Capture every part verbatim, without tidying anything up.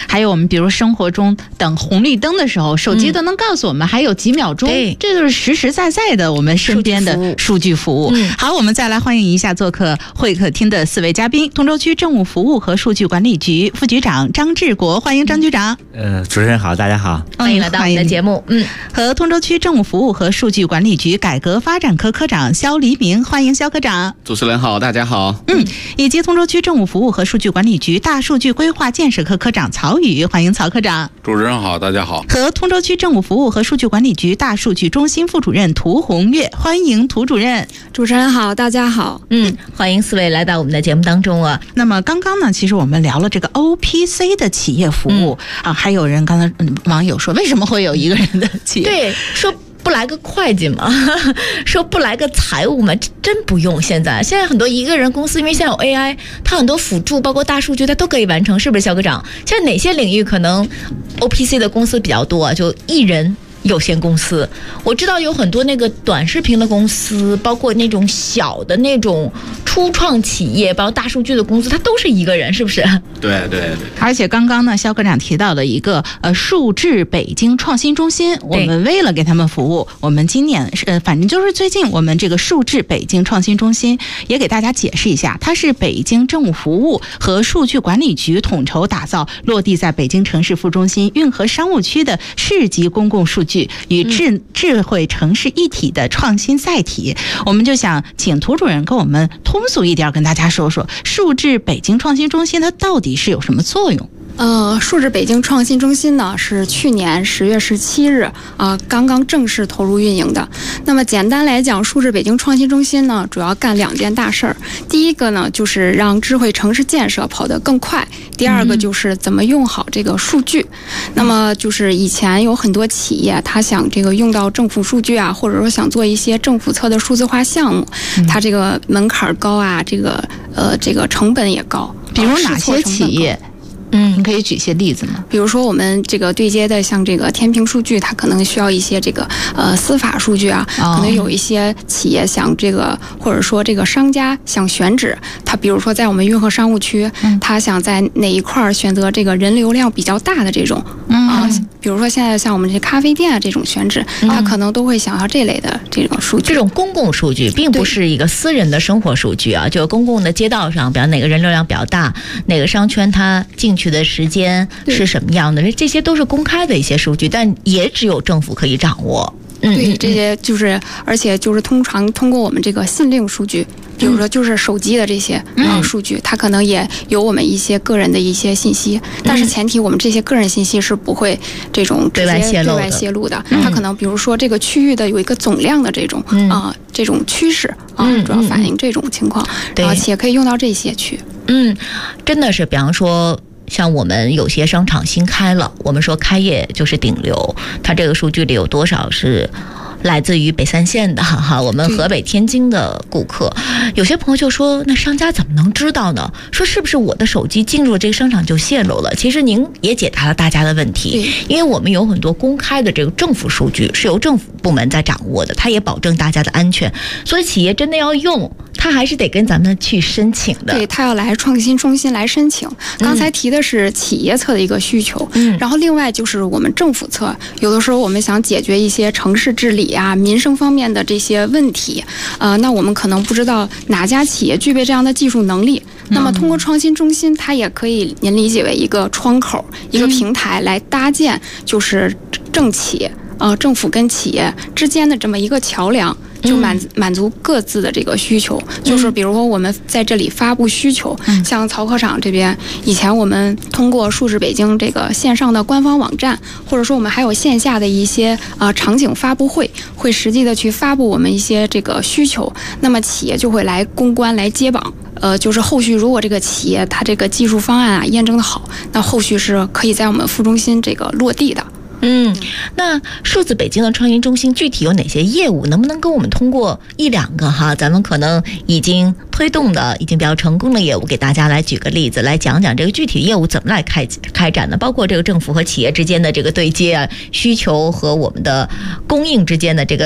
还有我们比如生活中等红绿灯的时候，手机都能告诉我们还有几秒钟，嗯、这就是实实在在的我们身边的数据服务。嗯、好，我们再来欢迎一下做客会客厅的四位嘉宾：通州区政务服务和数据管理局副局长张志国，欢迎张局长。 呃，主持人好，大家好， 欢迎来到我们的节目。嗯， 和通州区政务服务和数据管理局改革发展科科长肖黎明，欢迎肖科长。 主持人好，大家好。 嗯，以及通州区政务服务和数据管理局大数据规划建设科科长曹宇，欢迎曹科长。 主持人好，大家好。 和通州区政务服务和数据管理局大数据中心副主任涂红月，欢迎涂主任。 主持人好，大家好。 嗯，欢迎四位来到我们的节目当中啊。 那么刚刚呢，其实我们聊了这个 O P C 的企业服务、嗯、啊，还有人刚才、嗯、网友说，为什么会有一个人的企业？ 对，说不来个会计嘛，说不来个财务嘛，真不用。现在现在很多一个人公司，因为现在有 A I， 它很多辅助包括大数据它都可以完成，是不是肖科长？现在哪些领域可能 O P C 的公司比较多啊？就一人有限公司，我知道有很多那个短视频的公司，包括那种小的那种初创企业，包括大数据的公司，它都是一个人，是不是？ 对对对。 而且刚刚呢，肖科长提到的一个呃数智北京创新中心，我们为了给他们服务，我们今年呃反正就是最近我们这个数智北京创新中心也给大家解释一下，它是北京政务服务和数据管理局统筹打造，落地在北京城市副中心运河商务区的市级公共数据与智智慧城市一体的创新载体。我们就想请涂主任跟我们通俗一点跟大家说说，数智北京创新中心它到底是有什么作用？ 呃，数智北京创新中心呢是去年十月十七日啊、呃、刚刚正式投入运营的。那么简单来讲，数智北京创新中心呢主要干两件大事儿。第一个呢就是让智慧城市建设跑得更快，第二个就是怎么用好这个数据。嗯、那么就是以前有很多企业，他想这个用到政府数据啊，或者说想做一些政府侧的数字化项目，嗯、它这个门槛高啊，这个呃这个成本也高。 比如哪些企业？嗯，你可以举些例子吗？ 比如说我们这个对接的像这个天平数据，它可能需要一些这个呃司法数据啊，哦、可能有一些企业想这个，或者说这个商家想选址，他比如说在我们运河商务区，嗯、他想在哪一块选择这个人流量比较大的这种，嗯啊、呃，比如说现在像我们这咖啡店啊这种选址，嗯、他可能都会想要这类的这种数据。 这种公共数据并不是一个私人的生活数据啊，就公共的街道上，比方哪个人流量比较大，哪个商圈它进去的时间是什么样的，这些都是公开的一些数据，但也只有政府可以掌握。 嗯，对，这些就是，而且就是通常通过我们这个信令数据，比如说就是手机的这些、嗯呃、数据，它可能也有我们一些个人的一些信息，但是前提我们这些个人信息是不会这种直接对外泄露的。它可能比如说这个区域的有一个总量的这种啊、嗯呃、这种趋势啊、呃，主要反映这种情况，然后企业可以用到这些去。 嗯，真的是，比方说。像我们有些商场新开了，我们说开业就是顶流，它这个数据里有多少是来自于北三县的哈，我们河北天津的顾客，有些朋友就说，那商家怎么能知道呢？说是不是我的手机进入了这个商场就泄露了？其实您也解答了大家的问题，因为我们有很多公开的这个政府数据是由政府部门在掌握的，它也保证大家的安全，所以企业真的要用，它还是得跟咱们去申请的。 对，它要来创新中心来申请。刚才提的是企业侧的一个需求，嗯，然后另外就是我们政府侧，有的时候我们想解决一些城市治理啊、民生方面的这些问题，呃，那我们可能不知道哪家企业具备这样的技术能力。那么通过创新中心，它也可以您理解为一个窗口、一个平台来搭建，就是政企呃政府跟企业之间的这么一个桥梁。就满满足各自的这个需求，嗯、就是比如说我们在这里发布需求，嗯、像曹科长这边，以前我们通过数智北京这个线上的官方网站，或者说我们还有线下的一些呃场景发布会，会实际的去发布我们一些这个需求，那么企业就会来攻关来接榜。呃，就是后续如果这个企业它这个技术方案啊验证的好，那后续是可以在我们副中心这个落地的。 嗯，那数字北京的创新中心具体有哪些业务？能不能跟我们通过一两个哈，咱们可能已经推动的、已经比较成功的业务，给大家来举个例子，来讲讲这个具体业务怎么来开开展的？包括这个政府和企业之间的这个对接啊，需求和我们的供应之间的这个匹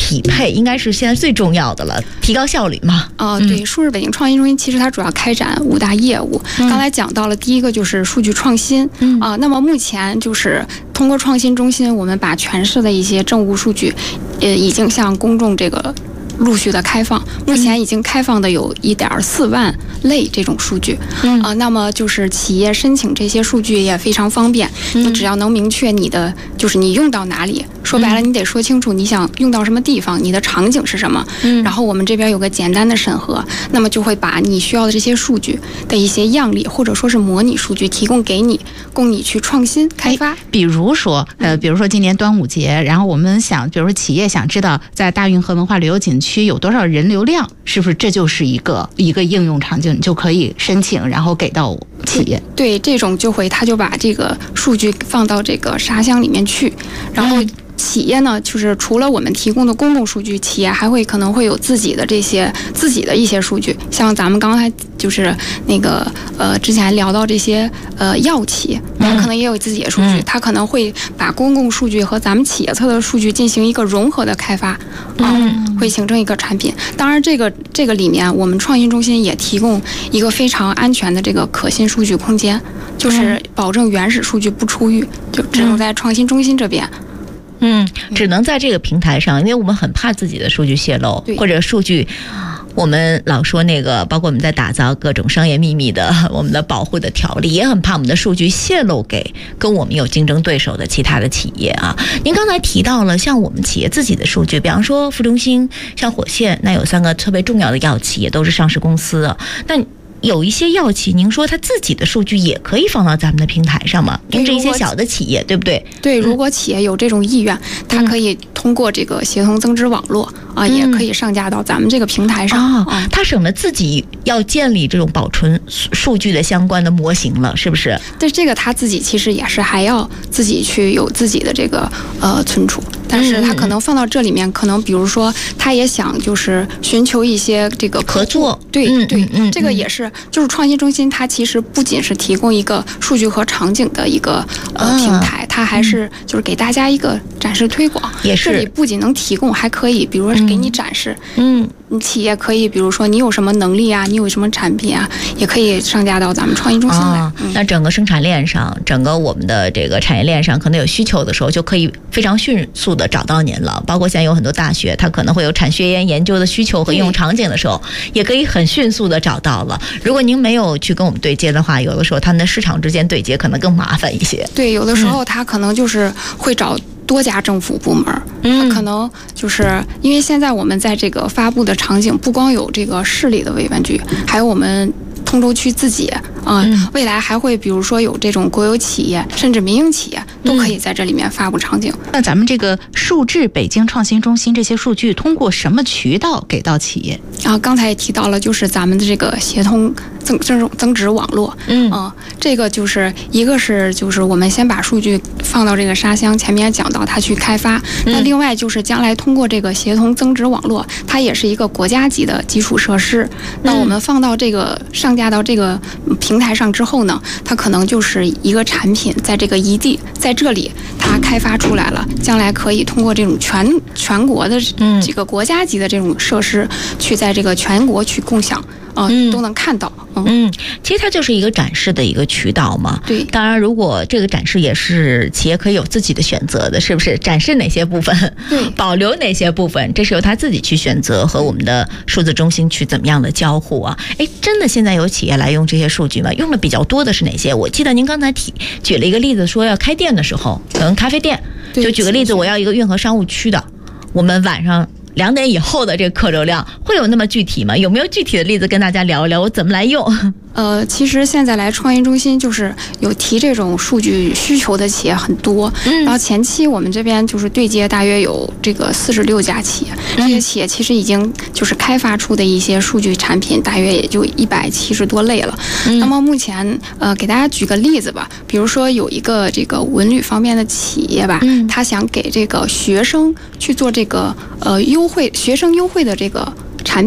匹配，应该是现在最重要的了，提高效率嘛。 啊、呃，对，数字北京创新中心其实它主要开展五大业务。嗯、刚才讲到了第一个就是数据创新，嗯啊、呃，那么目前就是通过创新中心，我们把全市的一些政务数据，呃，已经向公众这个陆续的开放，目前已经开放的有一点四万类这种数据，嗯啊、呃，那么就是企业申请这些数据也非常方便，你只要能明确你的就是你用到哪里，说白了你得说清楚你想用到什么地方，你的场景是什么，嗯，然后我们这边有个简单的审核，那么就会把你需要的这些数据的一些样例或者说是模拟数据提供给你，供你去创新开发。 比如说，呃，比如说今年端午节，然后我们想，比如说企业想知道在大运河文化旅游景区有多少人流量，是不是这就是一个一个应用场景，你就可以申请，然后给到企业。 对，这种就会他就把这个数据放到这个沙箱里面去，然后。企业呢，就是除了我们提供的公共数据，企业还会可能会有自己的这些自己的一些数据，像咱们刚才就是那个呃之前聊到这些呃药企，它可能也有自己的数据，它可能会把公共数据和咱们企业侧的数据进行一个融合的开发，嗯，会形成一个产品。当然，这个这个里面，我们创新中心也提供一个非常安全的这个可信数据空间，就是保证原始数据不出狱，就只能在创新中心这边。 嗯，只能在这个平台上，因为我们很怕自己的数据泄露，或者数据，我们老说那个，包括我们在打造各种商业秘密的我们的保护的条例，也很怕我们的数据泄露给跟我们有竞争对手的其他的企业啊。您刚才提到了像我们企业自己的数据，比方说副中心，像火线，那有三个特别重要的药企也都是上市公司啊，那有一些药企，您说他自己的数据也可以放到咱们的平台上吗？您这一些小的企业，对不对？ 对，如果企业有这种意愿，它可以通过这个协同增值网络啊，也可以上架到咱们这个平台上。 哦，它省了自己要建立这种保存数据的相关的模型了，是不是？ 对，这个他自己其实也是还要自己去有自己的这个呃存储。但是他可能放到这里面，可能比如说他也想就是寻求一些这个合作， 对嗯对、 嗯， 这个也是就是创新中心，它其实不仅是提供一个数据和场景的一个呃平台，它还是就是给大家一个展示推广， 也是这里不仅能提供，还可以比如说是给你展示，嗯，你企业可以比如说你有什么能力啊，你有什么产品啊，也可以上架到咱们创新中心来。 哦嗯、 那整个生产链上，整个我们的这个产业链上，可能有需求的时候，就可以非常迅速的找到您了。包括现在有很多大学，它可能会有产学研研究的需求和应用场景的时候，也可以很迅速的找到了。如果您没有去跟我们对接的话，有的时候他们的市场之间对接可能更麻烦一些。 对，有的时候他可能就是会找多家政府部门，嗯，可能就是因为现在我们在这个发布的场景，不光有这个市里的委办局，还有我们通州区自己啊、呃嗯，未来还会比如说有这种国有企业，甚至民营企业都可以在这里面发布场景。 嗯、那咱们这个数智北京创新中心这些数据通过什么渠道给到企业？ 啊，刚才也提到了，就是咱们的这个协同增增增值网络，嗯、呃，这个就是一个是就是我们先把数据放到这个沙箱，前面讲到它去开发，嗯、那另外就是将来通过这个协同增值网络，它也是一个国家级的基础设施。那我们放到这个上架到这个平台上之后呢，它可能就是一个产品在这个一地在这里它开发出来了，将来可以通过这种全全国的这个国家级的这种设施去在这个全国去共享。呃、嗯，都能看到。嗯, 嗯，其实它就是一个展示的一个渠道嘛。 对， 当然，如果这个展示也是企业可以有自己的选择的，是不是？展示哪些部分， 对， 保留哪些部分，这是由他自己去选择，和我们的数字中心去怎么样的交互啊？哎，真的现在有企业来用这些数据吗？用的比较多的是哪些？我记得您刚才提举了一个例子，说要开店的时候，可能咖啡店，就举个例子，我要一个运河商务区的，我们晚上两点以后的这个客流量会有那么具体吗？有没有具体的例子跟大家聊一聊，我怎么来用？ 呃，其实现在来创新中心就是有提这种数据需求的企业很多，嗯，然后前期我们这边就是对接大约有这个四十六家企业，这些企业其实已经就是开发出的一些数据产品大约也就一百七十多类了。嗯、那么目前呃，给大家举个例子吧，比如说有一个这个文旅方面的企业吧，嗯，他想给这个学生去做这个呃优惠学生优惠的这个产品，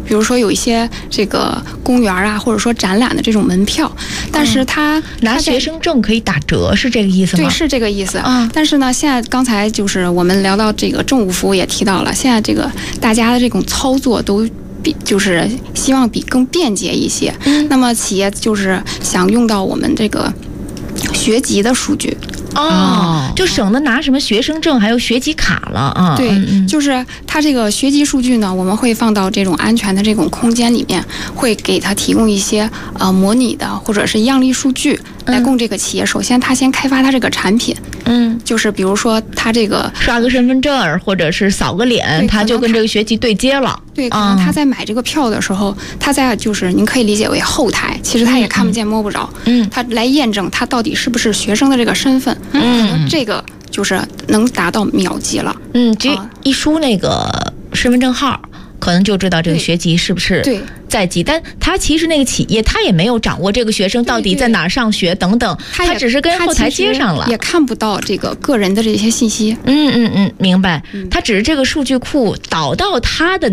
比如说有一些这个公园啊，或者说展览的这种门票，但是他、嗯、 拿学生证可以打折，是这个意思吗？ 对，是这个意思。 嗯， 但是呢，现在刚才就是我们聊到这个政务服务也提到了，现在这个大家的这种操作都比就是希望比更便捷一些。嗯，那么企业就是想用到我们这个学籍的数据。 哦，就省得拿什么学生证还有学籍卡了啊。 对，嗯、就是它这个学籍数据呢，我们会放到这种安全的这种空间里面，会给它提供一些呃模拟的或者是样例数据，来供这个企业。首先，它先开发它这个产品，嗯，就是比如说它这个刷个身份证或者是扫个脸，它就跟这个学籍对接了。 对，可能他在买这个票的时候，他在就是您可以理解为后台，其实他也看不见摸不着，嗯，他来验证他到底是不是学生的这个身份，嗯，可能这个就是能达到秒级了， 嗯，这一输那个身份证号，可能就知道这个学籍是不是对在籍，但他其实那个企业他也没有掌握这个学生到底在哪儿上学等等，他只是跟后台接上了， 也看不到这个个人的这些信息。 嗯嗯嗯，明白。他只是这个数据库导到他的